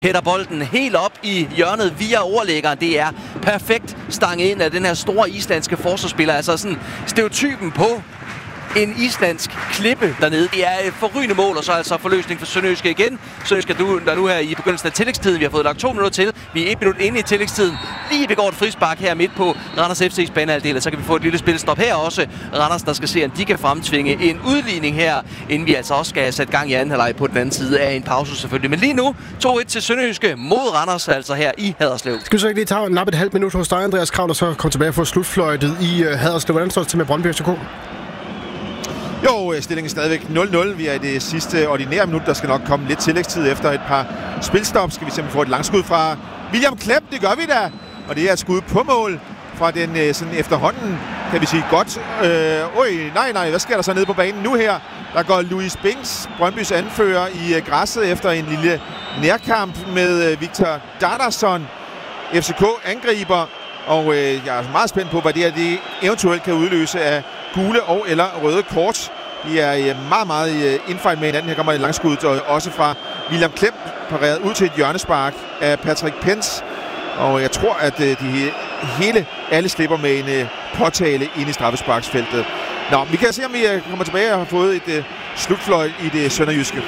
Hætter bolden helt op i hjørnet via overlæggeren. Det er perfekt stang ind af den her store islandske forsvarsspiller. Altså sådan stereotypen på en islandsk klippe dernede. Det er et forrygende mål, og så altså forløsning for Sønderjyske igen. Sønderjyske, der nu her i begyndelsen af tillægstiden. Vi har fået lagt 2 minutter til. Vi er 1 minut inde i tillægstiden. Lige begår et frispark her midt på Randers FC's banehalvdel, og så kan vi få et lille spilstop her også. Randers, der skal se, om de kan fremtvinge en udligning her, inden vi altså også skal sætte gang i anden halvleg på den anden side af en pause selvfølgelig. Men lige nu 2-1 til Sønderjyske mod Randers, altså her i Haderslev. Skal vi så ikke lige tage nappe et halvt minut hos dig, Andreas Krav, og så komme tilbage og få slutfløjtet i Haderslev? Hvordan står det til med Brøndby FCK? Jo, stillingen er stadigvæk 0-0. Vi er i det sidste ordinære minut. Der skal nok komme lidt tillægstid efter et par spilstop. Skal vi simpelthen få et langskud fra William Klem. Det gør vi da. Og det er et skud på mål fra den sådan efterhånden, kan vi sige, godt. Nej, hvad sker der så nede på banen nu her? Der går Louis Binks, Brøndbys anfører, i græsset efter en lille nærkamp med Victor Dardarsson. FCK angriber, og jeg er meget spændt på, hvad det eventuelt kan udløse af gule og eller røde kort. De er meget, meget indfight med hinanden. Her kommer et langskud også fra William Klem, pareret ud til et hjørnespark af Patrick Pence. Og jeg tror, at alle slipper med en påtale ind i straffesparksfeltet. Nå, vi kan se, om vi kommer tilbage og har fået et slutfløjt i det sønderjyske.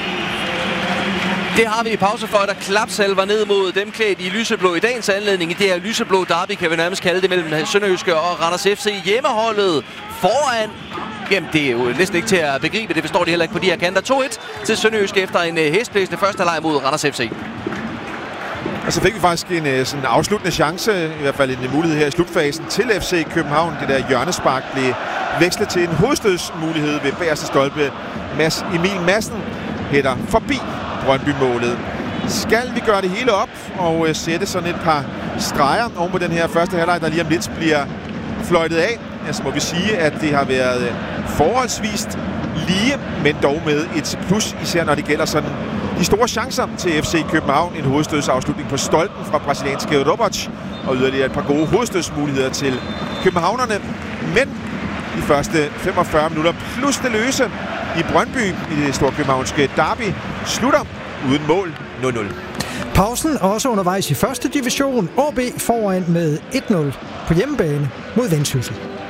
Det har vi i pausefløjt, der klapsalver ned mod dem klædt i lyseblå i dagens anledning. Det er lyseblå derby, kan vi nærmest kalde det, mellem Sønderjyske og Randers FC. Hjemmeholdet foran. Jamen, det er jo næsten ikke til at begribe. Det forstår de heller ikke på de her kanter. 2-1 til Sønderjyske efter en hæsblæsende første halvleg mod Randers FC. Og så fik vi faktisk en sådan afsluttende chance, i hvert fald en mulighed her i slutfasen til FC København. Det der hjørnespark blev vekslet til en hovedstødsmulighed ved bagerste stolpe. Mads Emil Madsen hætter forbi Brøndby-målet. Skal vi gøre det hele op og sætte sådan et par streger oven på den her første halvleg, der lige om lidt bliver fløjtet af, så må vi sige, at det har været forholdsvist lige, men dog med et plus, især når det gælder sådan de store chancer til FC København. En hovedstødsafslutning på stolpen fra brasilianske Roberts, og yderligere et par gode hovedstødsmuligheder til københavnerne. Men de første 45 minutter plus det løse i Brøndby i det storkøbenhavnske derby slutter uden mål 0-0. Pausen også undervejs i første division. AB foran med 1-0 på hjemmebane mod Vendsyssel.